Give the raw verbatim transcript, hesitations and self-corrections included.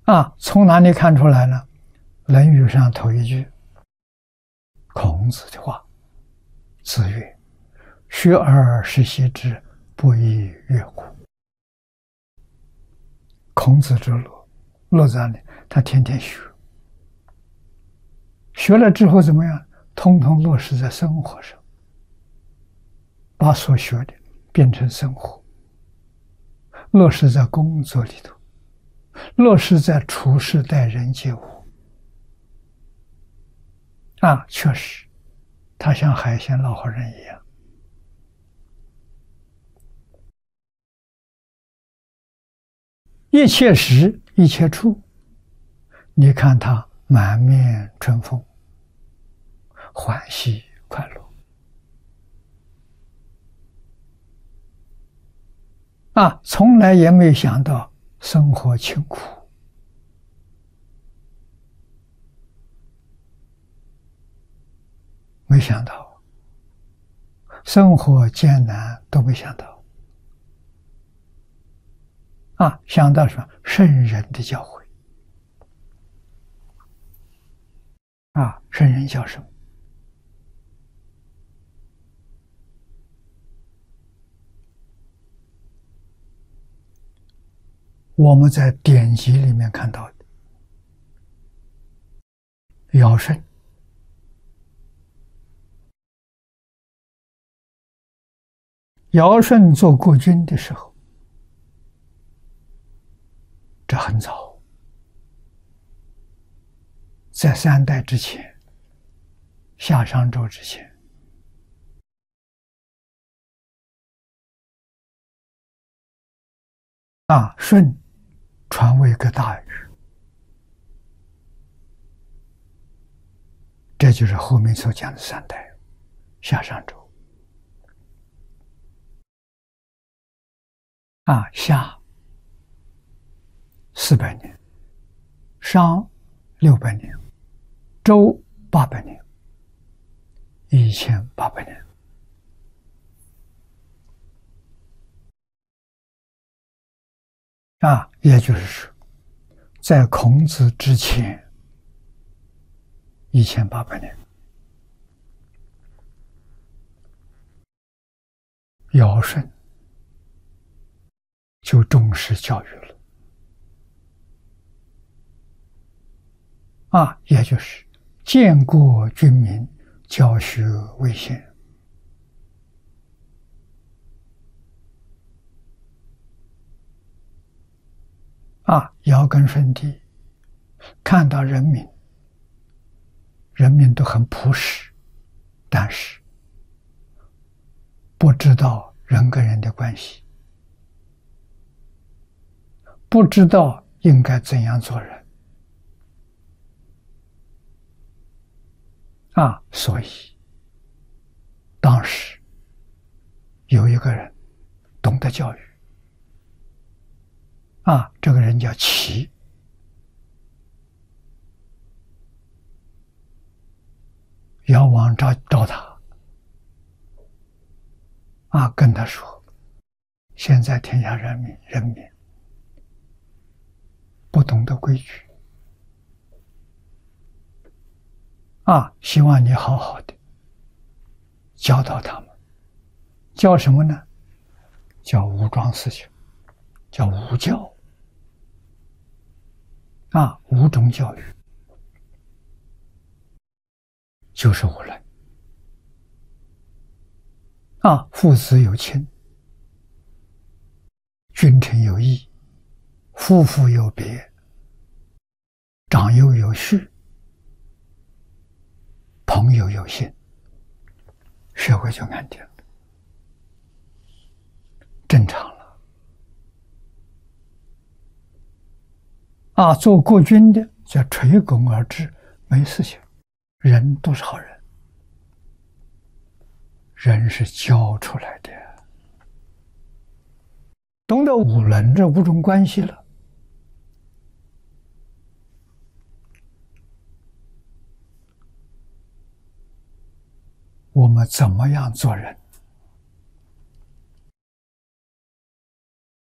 啊，从哪里看出来呢？《论语》上头一句，孔子的话，子曰：“学而时习之，不亦说乎？”孔子之乐，乐在哪里？他天天学，学了之后怎么样？通通落实在生活上，把所学的变成生活，落实在工作里头，落实在处事待人接物。啊，确实，他像海鲜老好人一样，一切时一切处，你看他满面春风，欢喜快乐。啊，从来也没有想到生活清苦，没想到生活艰难，都没想到。啊，想到什么？圣人的教诲。啊，圣人叫什么？我们在典籍里面看到的，尧舜。尧舜做国君的时候，这很早，在三代之前，夏商周之前。啊，舜传位给大禹，这就是后面所讲的三代，夏商周。啊，夏四百年，商六百年，周八百年，一千八百年。啊，也就是说，在孔子之前一千八百年，尧舜就重视教育了。啊，也就是建国军民，教学为先。啊，尧跟舜帝看到人民，人民都很朴实，但是不知道人跟人的关系，不知道应该怎样做人。啊，所以当时有一个人懂得教育。啊，这个人叫齐。尧王召召他，啊，跟他说：“现在天下人民人民不懂得规矩，啊，希望你好好的教导他们。教什么呢？叫武装思想，叫武教。啊，五种教育就是五伦。啊，父子有亲，君臣有义，夫妇有别，长幼有序，朋友有信，社会就安定了，正常了。啊，做国君的叫垂拱而治，没事情，人都是好人，人是教出来的，懂得五伦这五种关系了，我们怎么样做人